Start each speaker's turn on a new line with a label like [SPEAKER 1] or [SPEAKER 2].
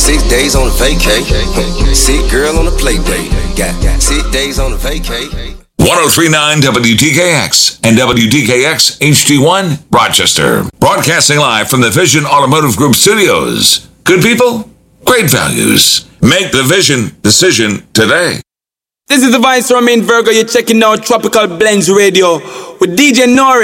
[SPEAKER 1] 6 days on a vacay. Sick girl on a play date. Got 6 days on a vacay.
[SPEAKER 2] 103.9 WDKX and WDKX HD1 Rochester. Broadcasting live from the Vision Automotive Group studios. Good people, great values. Make the Vision decision today.
[SPEAKER 3] This is the Vice Romain Virgo. You're checking out Tropical Blends Radio with DJ Nori.